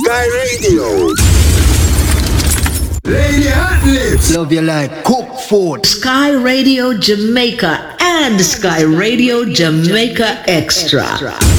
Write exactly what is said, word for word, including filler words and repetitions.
Sky Radio. Lady Hot Lips. Love you like cook food. Sky Radio Jamaica and Sky Radio Jamaica Extra.